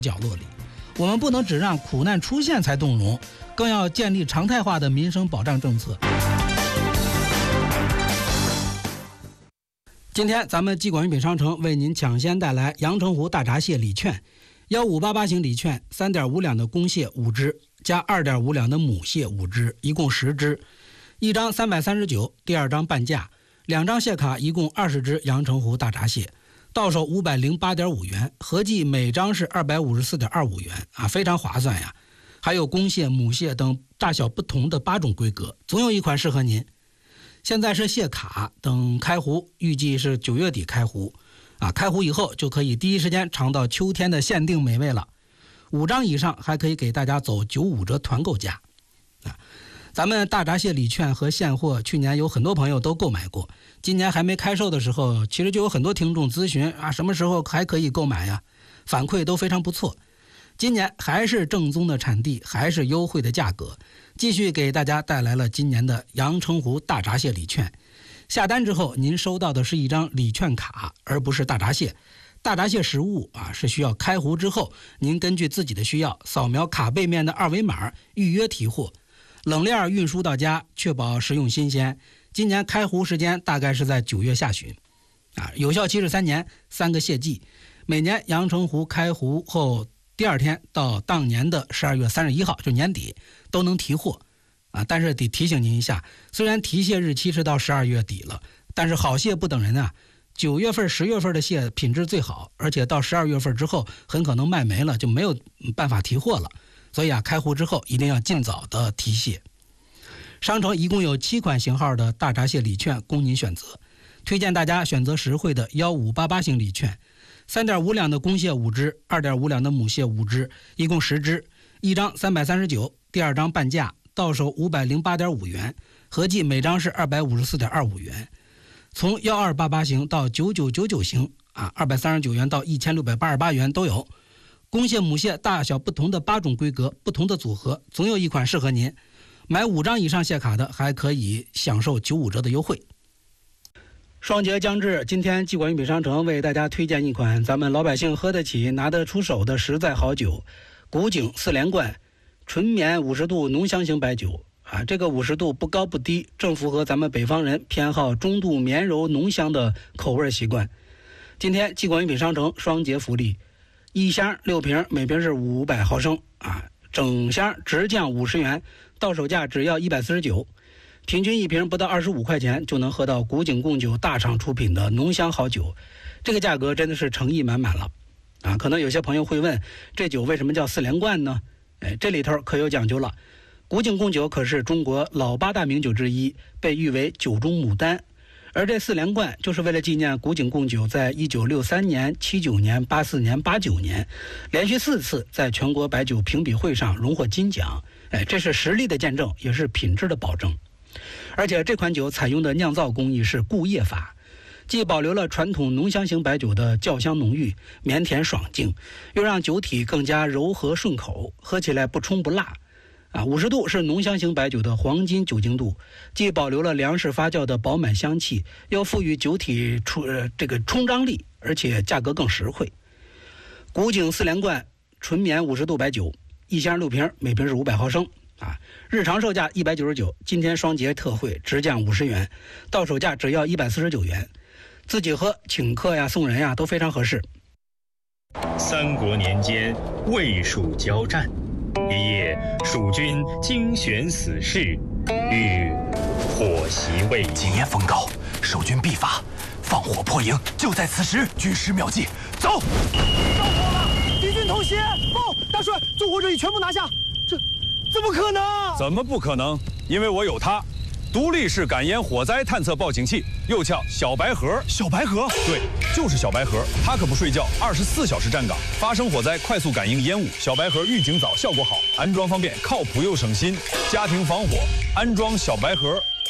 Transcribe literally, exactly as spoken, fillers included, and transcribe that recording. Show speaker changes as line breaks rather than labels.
角落里。我们不能只让苦难出现才动容，更要建立常态化的民生保障政策。今天咱们季广运品商城为您抢先带来阳澄湖大闸蟹礼券，幺五八八型礼券，三点五两的公蟹五只，加二点五两的母蟹五只，一共十只，一张三百三十九，第二张半价，两张蟹卡一共二十只阳澄湖大闸蟹，到手五百零八点五元，合计每张是二百五十四点二五元啊，非常划算呀！还有公蟹、母蟹等大小不同的八种规格，总有一款适合您。现在是蟹卡，等开壶，预计是九月底开壶啊，开壶以后就可以第一时间尝到秋天的限定美味了。五张以上还可以给大家走九五折团购价啊！咱们大闸蟹礼券和现货，去年有很多朋友都购买过，今年还没开售的时候，其实就有很多听众咨询啊，什么时候还可以购买呀？反馈都非常不错。今年还是正宗的产地，还是优惠的价格，继续给大家带来了今年的阳澄湖大闸蟹礼券。下单之后，您收到的是一张礼券卡，而不是大闸蟹。大闸蟹实物啊，是需要开壶之后，您根据自己的需要，扫描卡背面的二维码预约提货，冷链运输到家，确保食用新鲜。今年开壶时间大概是在九月下旬，啊，有效期是三年，三个蟹季。每年阳澄湖开壶后第二天到当年的十二月三十一号，就年底都能提货啊。但是得提醒您一下，虽然提蟹日期是到十二月底了，但是好蟹不等人啊。九月份、十月份的蟹品质最好，而且到十二月份之后很可能卖没了，就没有办法提货了。所以啊，开壶之后一定要尽早的提蟹。商城一共有七款型号的大闸蟹礼券供您选择，推荐大家选择实惠的幺五八八型礼券。三点五两的公蟹五只，二点五两的母蟹五只，一共十只，一张三百三十九，第二张半价，到手五百零八点五元，合计每张是二百五十四点二五元。从幺二八八型到九九九九型啊，二百三十九元到一千六百八十八元都有。公蟹、母蟹大小不同的八种规格，不同的组合，总有一款适合您。买五张以上蟹卡的，还可以享受九五折的优惠。双节将至，今天季广运品商城为大家推荐一款咱们老百姓喝得起、拿得出手的实在好酒——古井四连冠纯绵五十度浓香型白酒啊，这个五十度不高不低，正符合咱们北方人偏好中度绵柔浓香的口味习惯。今天季广运品商城双节福利，一箱六瓶，每瓶是五百毫升啊，整箱直降五十元，到手价只要一百四十九。平均一瓶不到二十五块钱就能喝到古井贡酒大厂出品的浓香好酒，这个价格真的是诚意满满了啊！可能有些朋友会问，这酒为什么叫四连冠呢？哎，这里头可有讲究了。古井贡酒可是中国老八大名酒之一，被誉为酒中牡丹。而这四连冠就是为了纪念古井贡酒在一九六三年、七九年、八四年、八九年连续四次在全国白酒评比会上荣获金奖。哎，这是实力的见证，也是品质的保证。而且这款酒采用的酿造工艺是固液法，既保留了传统浓香型白酒的酵香浓郁、绵甜爽净，又让酒体更加柔和顺口，喝起来不冲不辣。啊，五十度是浓香型白酒的黄金酒精度，既保留了粮食发酵的饱满香气，又赋予酒体出、呃、这个冲张力，而且价格更实惠。古井四连冠纯绵五十度白酒，一箱六瓶，每瓶是五百毫升。啊，日常售价一百九十九，今天双节特惠直降五十元，到手价只要一百四十九元，自己喝、请客呀、送人呀都非常合适。
三国年间，魏蜀交战，一夜蜀军精选死士，欲火袭魏。
今夜风高，守军必发，放火破营，就在此时。军师妙计，走！
着火了，敌军偷袭！报，大帅，纵火者已全部拿下。这。怎么可能？
怎么不可能？因为我有它，独立式感烟火灾探测报警器，又叫小白盒。
小白盒？
对，就是小白盒。它可不睡觉，二十四小时站岗，发生火灾快速感应烟雾。小白盒预警早，效果好，安装方便，靠谱又省心。家庭防火，安装小白盒